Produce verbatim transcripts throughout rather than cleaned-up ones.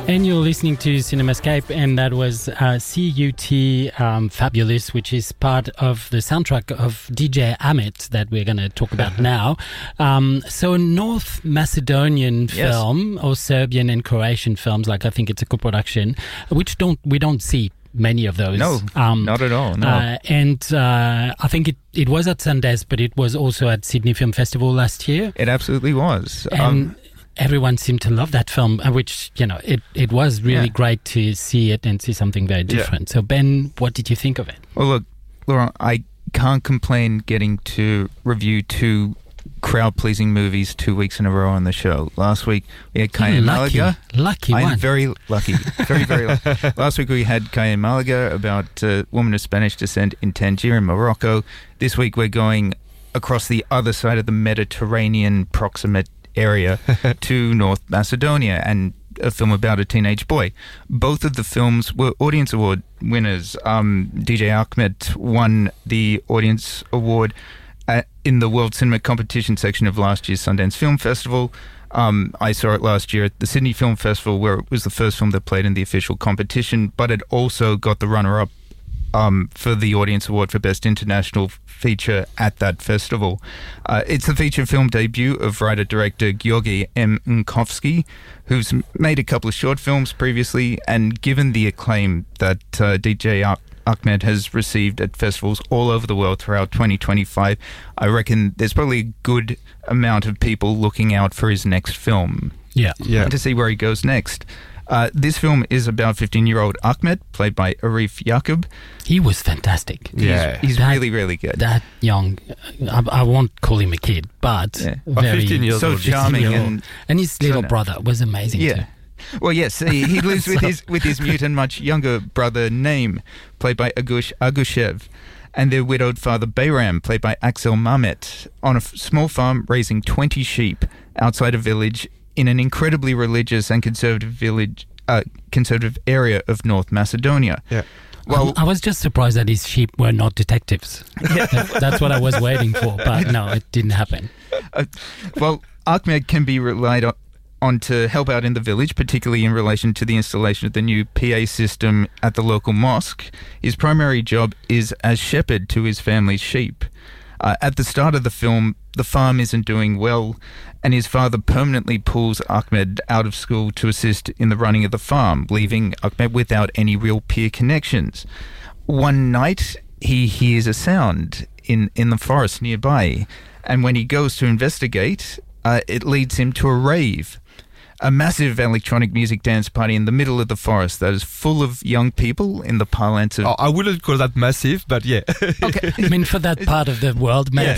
And you're listening to Cinemascape, and that was uh, C U T um, Fabulous, which is part of the soundtrack of D J Ahmet that we're going to talk about now. Um, so North Macedonian Yes. film, or Serbian and Croatian films, like I think it's a co-production, which don't we don't see many of those. No, not at all, no. Uh, and uh, I think it, it was at Sundance, but it was also at Sydney Film Festival last year. It absolutely was. And Um, everyone seemed to love that film, uh, which, you know, it, it was really Yeah. great to see it and see something very different. So, Ben, what did you think of it? well, look, Laurent, I can't complain getting to review two crowd-pleasing movies two weeks in a row on the show. Last week, we had Kaya lucky, Malaga. lucky I'm one. very lucky. Very, very lucky. Last week, we had Kaya Malaga about a woman of Spanish descent in Tangier in Morocco. This week, we're going across the other side of the Mediterranean proximate area to North Macedonia, and a film about a teenage boy. Both of the films were Audience Award winners. Um, D J Ahmet won the Audience Award at, in the World Cinema Competition section of last year's Sundance Film Festival. Um, I saw it last year at the Sydney Film Festival, where it was the first film that played in the official competition, but it also got the runner-up Um, for the Audience Award for Best International Feature at that festival. Uh, it's the feature film debut of writer-director Georgi M. Nkovsky, who's made a couple of short films previously, and given the acclaim that uh, D J Ah- Ahmet has received at festivals all over the world throughout twenty twenty-five, I reckon there's probably a good amount of people looking out for his next film. Yeah. Yeah. And to see where he goes next. Uh, this film is about fifteen-year-old Ahmet, played by Arif Yaqub. He was fantastic. Yeah. He's That- really, really good. That young, I, I won't call him a kid, but Yeah. But very fifteen years so old. charming fifteen-year-old. and and his little so- brother was amazing too. yeah. Well, yes, he, he lives with So- his with his mute and much younger brother Naim, played by Agush Agushev, and their widowed father Bayram, played by Axel Mamet, on a f- small farm raising twenty sheep outside a village in an incredibly religious and conservative village, uh, conservative area of North Macedonia. Yeah. Well, I was just surprised that his sheep were not detectives. That- That's what I was waiting for, but no, it didn't happen. Uh, well, Ahmed can be relied on, on to help out in the village, particularly in relation to the installation of the new P A system at the local mosque. His primary job is as shepherd to his family's sheep. Uh, at the start of the film, the farm isn't doing well, and his father permanently pulls Ahmed out of school to assist in the running of the farm, leaving Ahmed without any real peer connections. One night, he hears a sound in, in the forest nearby, and when he goes to investigate, uh, it leads him to a rave. A massive electronic music dance party in the middle of the forest that is full of young people in the parlance of... Oh, I wouldn't call that massive, but yeah. Okay. I mean, for that part of the world, maybe.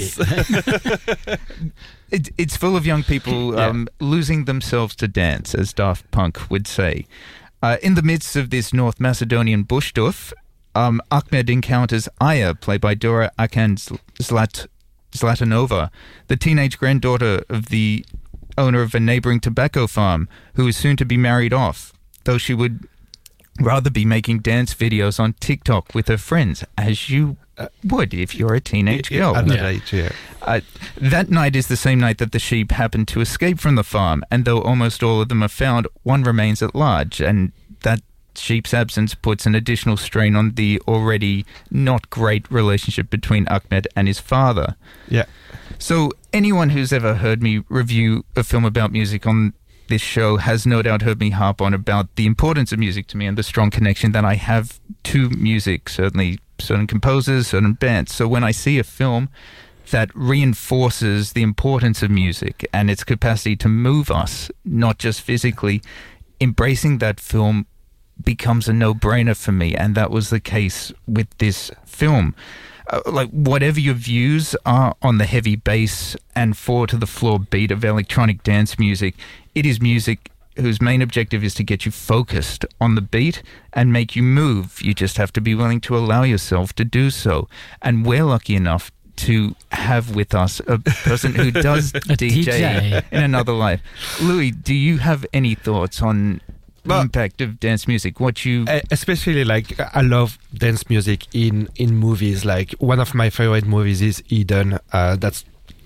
Yes. It, it's full of young people Yeah. um, losing themselves to dance, as Daft Punk would say. Uh, in the midst of this North Macedonian bushtuff, um, Ahmed encounters Aya, played by Dora Akan Zlat- Zlatanova, the teenage granddaughter of the owner of a neighboring tobacco farm, who is soon to be married off, though she would rather be making dance videos on TikTok with her friends, as you uh, would if you're a teenage girl. At that Yeah. age, yeah. Uh, that night is the same night that the sheep happen to escape from the farm, and though almost all of them are found, one remains at large, and that sheep's absence puts an additional strain on the already not great relationship between Ahmed and his father. Yeah. So anyone who's ever heard me review a film about music on this show has no doubt heard me harp on about the importance of music to me and the strong connection that I have to music, certainly certain composers, certain bands. So when I see a film that reinforces the importance of music and its capacity to move us, not just physically, embracing that film becomes a no-brainer for me, and that was the case with this film. Uh, like, whatever your views are on the heavy bass and four-to-the-floor beat of electronic dance music, it is music whose main objective is to get you focused on the beat and make you move. You just have to be willing to allow yourself to do so. And we're lucky enough to have with us a person who does A D J, D J in another life. Louis, do you have any thoughts on the Well, impact of dance music? What you... Uh, especially like I love dance music in in movies. Like one of my favorite movies is Eden. Uh, that's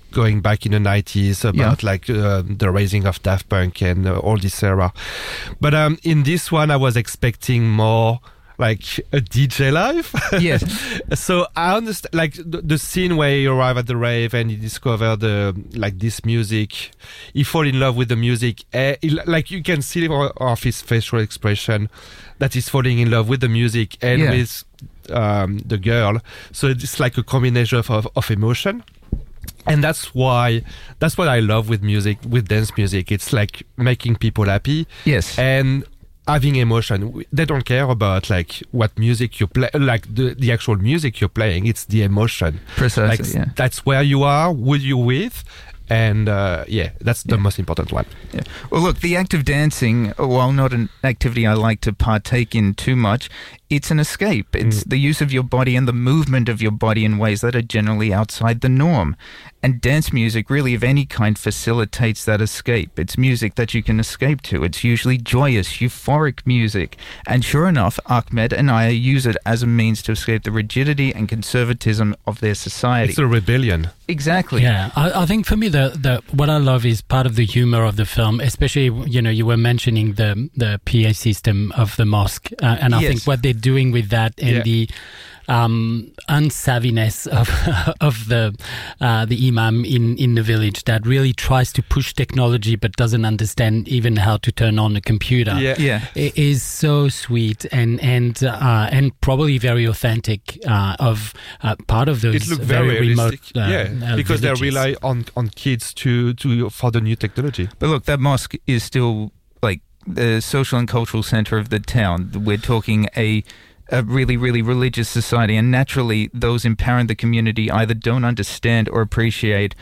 going back in the nineties about Yeah. like uh, the raising of Daft Punk and uh, all this era. But um, in this one, I was expecting more like a D J live. Yes. So I understand, like the, the scene where you arrive at the rave and you discover the like this music, you fall in love with the music. Uh, it, like you can see off his facial expression that he's falling in love with the music and Yeah. with um, the girl. So it's like a combination of, of, of emotion. And that's why that's what I love with music, with dance music. It's like making people happy. Yes. And having emotion. They don't care about like what music you play, like the, the actual music you're playing. It's the emotion. Precisely. Like yeah. that's where you are, who you with, and uh, yeah, that's the Yeah. most important one. Yeah. Well, look, the act of dancing, while not an activity I like to partake in too much, it's an escape. It's Mm. the use of your body and the movement of your body in ways that are generally outside the norm. And dance music, really of any kind, facilitates that escape. It's music that you can escape to. It's usually joyous, euphoric music. And sure enough, Ahmed and I use it as a means to escape the rigidity and conservatism of their society. It's a rebellion. Exactly. Yeah, I, I think for me, the, the what I love is part of the humor of the film, especially, you know, you were mentioning the the P A system of the mosque, uh, and I Yes. think what they're doing with that and Yeah. the um, unsavviness of of the uh, the imam in, in the village that really tries to push technology but doesn't understand even how to turn on a computer. Yeah. Yeah. It is so sweet and and uh, and probably very authentic uh, of uh, part of those It looked very, very, remote realistic. uh, yeah, uh, because villages. they rely on, on kids to, to for the new technology. But look, that mosque is still like the social and cultural center of the town. We're talking a a really, really religious society, and naturally, those in power in the community either don't understand or appreciate,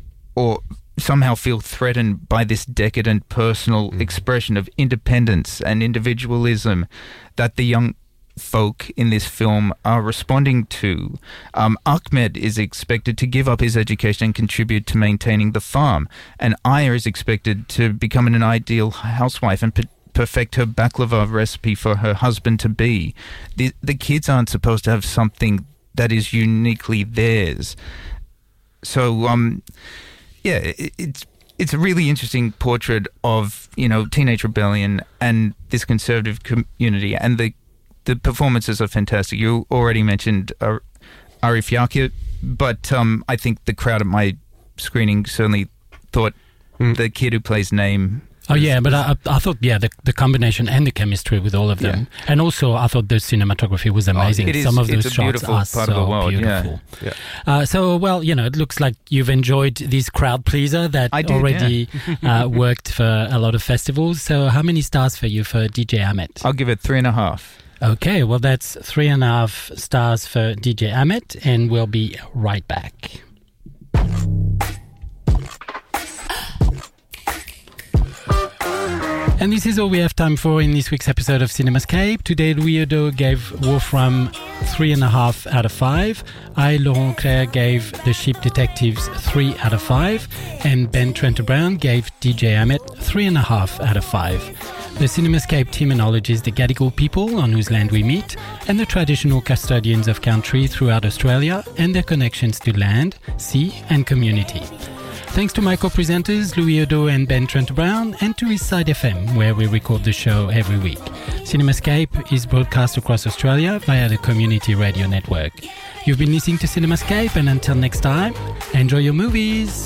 or somehow feel threatened by this decadent personal Mm. expression of independence and individualism that the young folk in this film are responding to. Um, Ahmed is expected to give up his education and contribute to maintaining the farm, and Aya is expected to become an ideal housewife and per- perfect her baklava recipe for her husband-to-be. The, the kids aren't supposed to have something that is uniquely theirs. So, um, yeah, it, it's it's a really interesting portrait of, you know, teenage rebellion and this conservative community, and the the performances are fantastic. You already mentioned uh, Arif Yakir, but um, I think the crowd at my screening certainly thought Mm. the kid who plays Name. Oh yeah, but I, I thought yeah the the combination and the chemistry with all of them, and also I thought the cinematography was amazing. it is- Some of it's those a shots beautiful are part so of the world, yeah. beautiful. Yeah. Uh, so well, you know, it looks like you've enjoyed this crowd pleaser that I did, already uh, worked for a lot of festivals. So how many stars for you for D J Ahmed? I'll give it three and a half. Okay, well that's three and a half stars for D J Ahmed, and we'll be right back. And this is all we have time for in this week's episode of CinemaScape. Today, Louis Odo gave Wolfram three and a half out of five. I, Laurent Claire, gave The Sheep Detectives three out of five. And Ben Trenter Brown gave D J Ahmed three and a half out of five. The CinemaScape team acknowledges the Gadigal people on whose land we meet, and the traditional custodians of country throughout Australia and their connections to land, sea and community. Thanks to my co-presenters, Louis Odo and Ben Trenter Brown, and to East Side F M, where we record the show every week. CinemaScape is broadcast across Australia via the Community Radio Network. You've been listening to CinemaScape, and until next time, enjoy your movies!